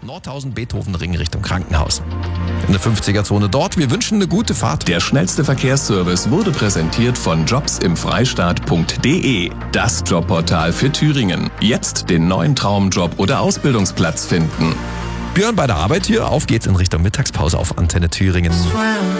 Nordhausen-Beethoven-Ring Richtung Krankenhaus. In der 50er-Zone dort. Wir wünschen eine gute Fahrt. Der schnellste Verkehrsservice wurde präsentiert von jobsimfreistaat.de. Das Jobportal für Thüringen. Jetzt den neuen Traumjob oder Ausbildungsplatz finden. Björn bei der Arbeit hier. Auf geht's in Richtung Mittagspause auf Antenne Thüringen.